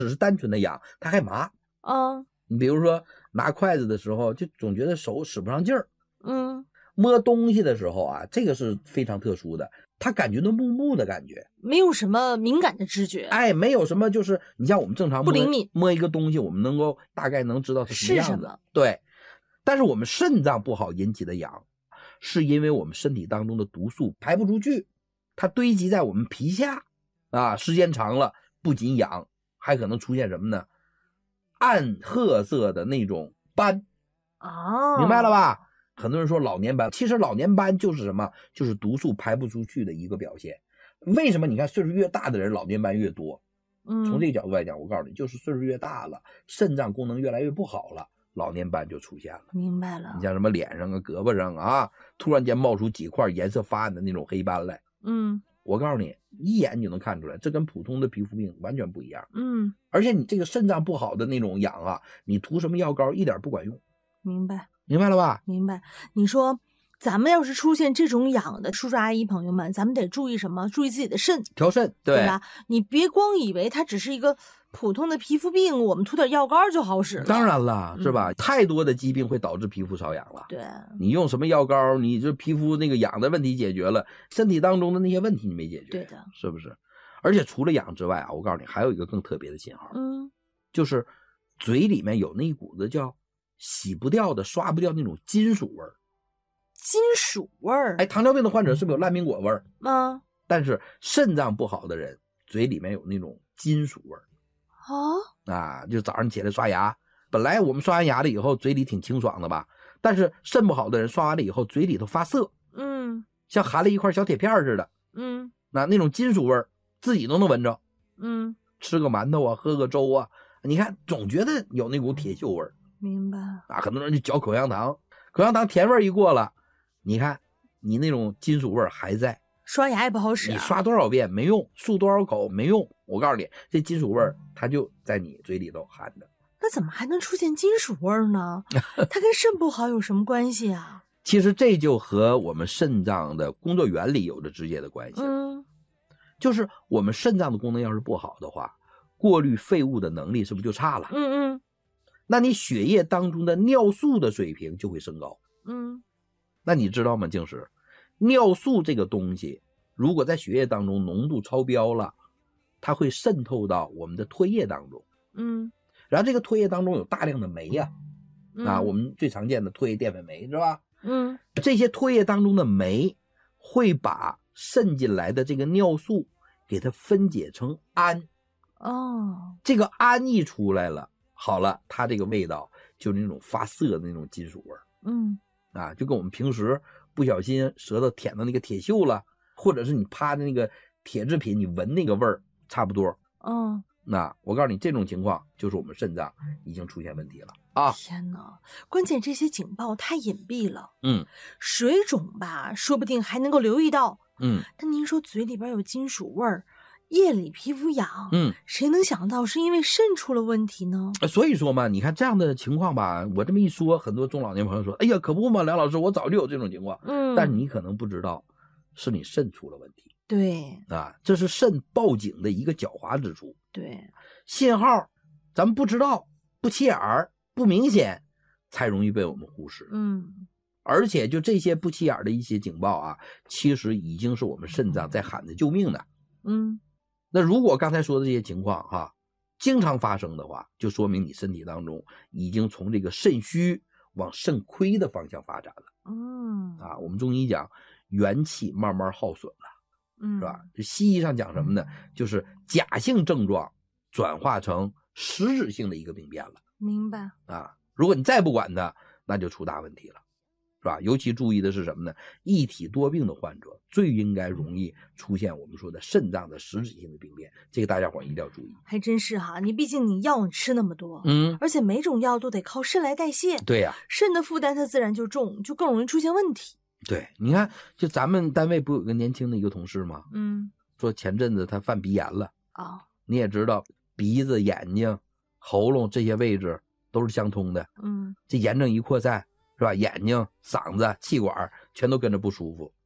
只是单纯的痒，它还麻。你比如说拿筷子的时候，就总觉得手使不上劲儿。摸东西的时候啊，这个是非常特殊的，他感觉到木木的感觉， 没有什么敏感的知觉。 没有什么，就是你像我们正常不灵敏摸一个东西，我们能够大概能知道是什么样子。对，但是我们肾脏不好引起的痒，是因为我们身体当中的毒素排不出去，它堆积在我们皮下啊，时间长了不仅痒，还可能出现什么呢？暗褐色的那种斑。明白了吧？很多人说老年斑，其实老年斑就是什么？就是毒素排不出去的一个表现。为什么你看岁数越大的人老年斑越多？从这个角度来讲，我告诉你，就是岁数越大了，肾脏功能越来越不好了，老年斑就出现了。 明白了。 你像什么脸上啊、胳膊上啊，突然间冒出几块颜色发暗的那种黑斑来。我告诉你，一眼你就能看出来，这跟普通的皮肤病完全不一样。而且你这个肾脏不好的那种痒啊，你涂什么药膏一点不管用。 明白了吧？ 明白。你说咱们要是出现这种痒的，叔叔阿姨朋友们，咱们得注意什么？注意自己的肾， 调肾，对吧？你别光以为它只是一个普通的皮肤病，我们涂点药膏就好使了。 当然了，是吧？太多的疾病会导致皮肤瘙痒了。 对， 你用什么药膏，你这皮肤那个痒的问题解决了，身体当中的那些问题你没解决。 对的， 是不是？而且除了痒之外啊，我告诉你还有一个更特别的信号，就是嘴里面有那一股子叫洗不掉的、刷不掉那种金属味儿。 金属味儿？ 糖尿病的患者是不是有烂苹果味儿？但是肾脏不好的人嘴里面有那种金属味儿。就早上起来刷牙，本来我们刷完牙了以后嘴里挺清爽的吧，但是肾不好的人刷完了以后嘴里头发涩，像含了一块小铁片似的。那种金属味儿自己都能闻着。吃个馒头啊，喝个粥啊，你看总觉得有那股铁锈味儿。 明白。 很多人就嚼口香糖，口香糖甜味儿一过了，你看你那种金属味儿还在， 刷牙也不好使。 你刷多少遍没用，漱多少口没用。我告诉你，这金属味儿它就在你嘴里头含着。 那怎么还能出现金属味儿呢？它跟肾不好有什么关系啊？ 其实这就和我们肾脏的工作原理有着直接的关系。就是我们肾脏的功能要是不好的话，过滤废物的能力是不是就差了？那你血液当中的尿素的水平就会升高。那你知道吗，静石，尿素这个东西如果在血液当中浓度超标了，它会渗透到我们的唾液当中。然后这个唾液当中有大量的酶呀，我们最常见的唾液淀粉酶是吧？这些唾液当中的酶会把渗进来的这个尿素给它分解成氨。这个氨一出来了，好了，它这个味道就是那种发涩的那种金属味儿。就跟我们平时不小心舌头舔到那个铁锈了，或者是你趴的那个铁制品，你闻那个味儿差不多。那我告诉你，这种情况就是我们肾脏已经出现问题了啊！ 天哪，关键这些警报太隐蔽了。水肿吧，说不定还能够留意到。但您说嘴里边有金属味儿，夜里皮肤痒，谁能想到是因为肾出了问题呢？ 所以说嘛，你看这样的情况吧，我这么一说，很多中老年朋友说：“哎呀，可不嘛，梁老师，我早就有这种情况。”但你可能不知道，是你肾出了问题。 对这是肾报警的一个狡猾之处。 对， 信号咱们不知道，不起眼儿，不明显，才容易被我们忽视。而且就这些不起眼的一些警报啊，其实已经是我们肾脏在喊着救命的。那如果刚才说的这些情况经常发生的话，就说明你身体当中已经从这个肾虚往肾亏的方向发展了。我们中医讲元气慢慢耗损了。是吧？就西医上讲什么呢？就是假性症状转化成实质性的一个病变了。 明白如果你再不管它，那就出大问题了，是吧？尤其注意的是什么呢？一体多病的患者最应该容易出现我们说的肾脏的实质性的病变，这个大家伙一定要注意。 还真是你毕竟你药吃那么多，而且每种药都得靠肾来代谢。 对呀， 肾的负担它自然就重，就更容易出现问题。 对，你看，就咱们单位不有个年轻的一个同事吗？说前阵子他犯鼻炎了。你也知道，鼻子、眼睛、喉咙这些位置都是相通的。这炎症一扩散，是吧？眼睛、嗓子、气管全都跟着不舒服。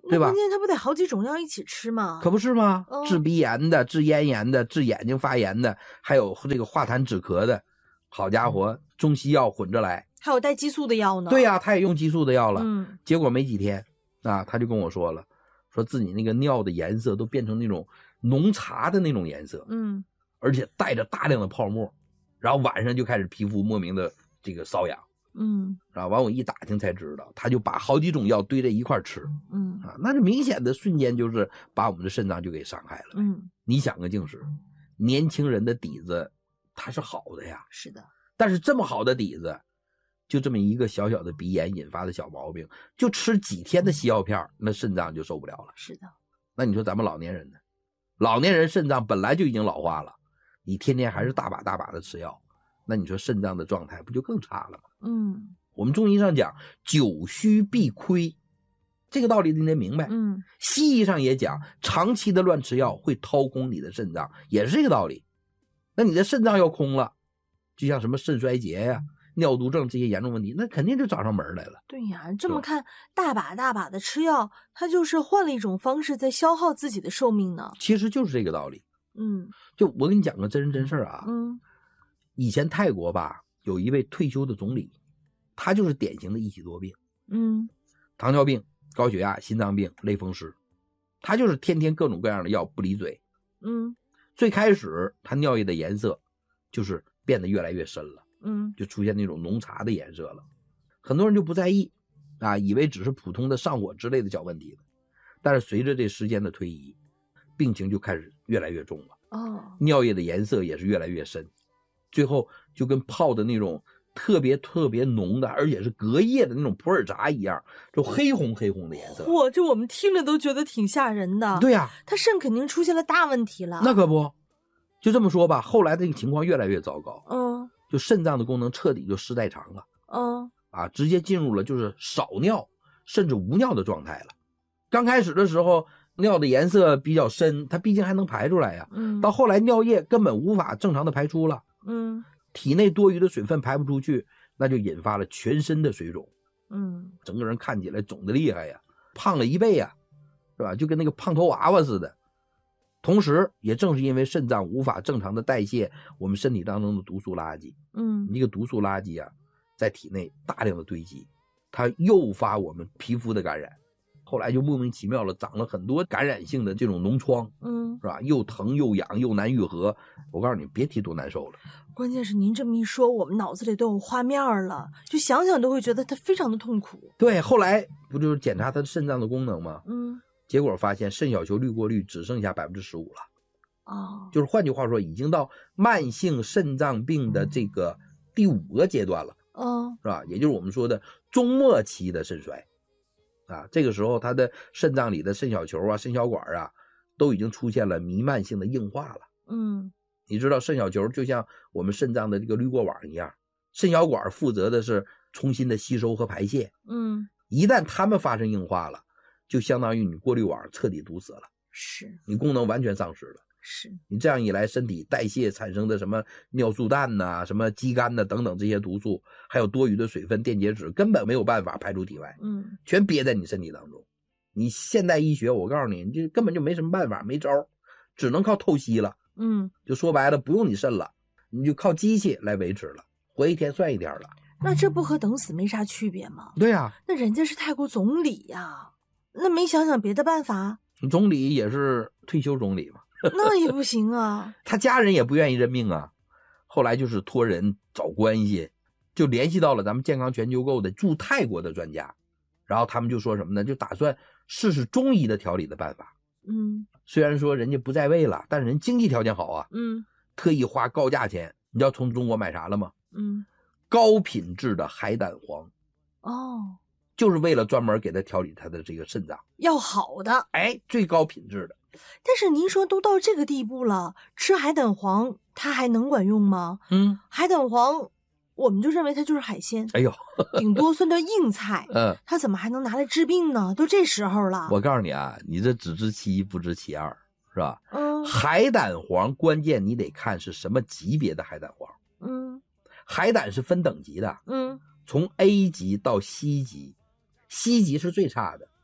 对吧？ 关键他不得好几种药一起吃吗？ 可不是吗？治鼻炎的、治咽炎的、治眼睛发炎的，还有这个化痰止咳的，好家伙，中西药混着来。 还有带激素的药呢。 对呀，他也用激素的药了。结果没几天啊，他就跟我说了，说自己那个尿的颜色都变成那种浓茶的那种颜色。而且带着大量的泡沫，然后晚上就开始皮肤莫名的这个瘙痒。然后完我一打听才知道，他就把好几种药堆在一块吃。那这明显的瞬间就是把我们的肾脏就给伤害了。你想个净是，年轻人的底子它是好的呀。 是的。 但是这么好的底子，就这么一个小小的鼻炎引发的小毛病，就吃几天的西药片，那肾脏就受不了了。 是的。 那你说咱们老年人呢？老年人肾脏本来就已经老化了，你天天还是大把大把的吃药，那你说肾脏的状态不就更差了吗？我们中医上讲久虚必亏，这个道理你得明白。西医上也讲长期的乱吃药会掏空你的肾脏，也是这个道理。那你的肾脏要空了，就像什么肾衰竭呀、尿毒症这些严重问题，那肯定就找上门来了。 对呀，这么看，大把大把的吃药，它就是换了一种方式在消耗自己的寿命呢。 其实就是这个道理。就我给你讲个真人真事啊。以前泰国吧，有一位退休的总理，他就是典型的一体多病。糖尿病、高血压、心脏病、类风湿，他就是天天各种各样的药不离嘴。最开始他尿液的颜色就是变得越来越深了。就出现那种浓茶的颜色了，很多人就不在意啊，以为只是普通的上火之类的小问题。但是随着这时间的推移，病情就开始越来越重了。尿液的颜色也是越来越深，最后就跟泡的那种特别特别浓的，而且是隔夜的那种普洱茶一样，就黑红黑红的颜色。 哇，这我们听了都觉得挺吓人的。 对呀， 他肾肯定出现了大问题了。 那可不，就这么说吧，后来这个情况越来越糟糕。就肾脏的功能彻底就失代偿了。直接进入了就是少尿甚至无尿的状态了。刚开始的时候尿的颜色比较深，它毕竟还能排出来呀。到后来尿液根本无法正常的排出了。体内多余的水分排不出去，那就引发了全身的水肿。整个人看起来肿得厉害呀，胖了1倍呀，是吧？就跟那个胖头娃娃似的。同时也正是因为肾脏无法正常的代谢我们身体当中的毒素垃圾，一个毒素垃圾啊，在体内大量的堆积，它诱发我们皮肤的感染，后来就莫名其妙了，长了很多感染性的这种脓疮，是吧？又疼又痒又难愈合，我告诉你，别提多难受了。 关键是您这么一说，我们脑子里都有画面了，就想想都会觉得它非常的痛苦。 对，后来不就是检查它的肾脏的功能吗？结果发现肾小球滤过率只剩下15%了。就是换句话说，已经到慢性肾脏病的这个第5个阶段了。是吧？也就是我们说的中末期的肾衰。这个时候它的肾脏里的肾小球啊、肾小管啊，都已经出现了弥漫性的硬化了。你知道肾小球就像我们肾脏的这个滤过网一样，肾小管负责的是重新的吸收和排泄。一旦它们发生硬化了，就相当于你过滤网彻底堵死了， 是你功能完全丧失了。 是你这样一来，身体代谢产生的什么尿素氮呐、什么肌酐呐等等这些毒素，还有多余的水分、电解质，根本没有办法排出体外，全憋在你身体当中。你现代医学，我告诉你，你这根本就没什么办法，没招，只能靠透析了。就说白了，不用你肾了，你就靠机器来维持了，活一天算一天了。 那这不和等死没啥区别吗？ 对啊， 那人家是泰国总理呀，那没想想别的办法？ 总理也是退休总理嘛， 那也不行啊。 他家人也不愿意认命啊。后来就是托人找关系，就联系到了咱们健康全球购的驻泰国的专家，然后他们就说什么呢？就打算试试中医的调理的办法。虽然说人家不在位了，但是人经济条件好啊。特意花高价钱，你知道从中国买啥了吗？高品质的海胆黄。就是为了专门给他调理他的这个肾脏， 要好的， 最高品质的。 但是您说都到这个地步了，吃海胆黄它还能管用吗？海胆黄我们就认为它就是海鲜，顶多算叫硬菜，它怎么还能拿来治病呢？都这时候了。 我告诉你啊，你这只知其一不知其二，是吧？海胆黄关键你得看是什么级别的海胆黄。海胆是分等级的，从 A 级到 C 级，C 级是最差的，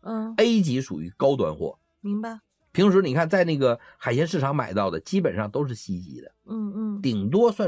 ，A 级属于高端货。 明白。 平时你看在那个海鲜市场买到的，基本上都是C级的，顶多算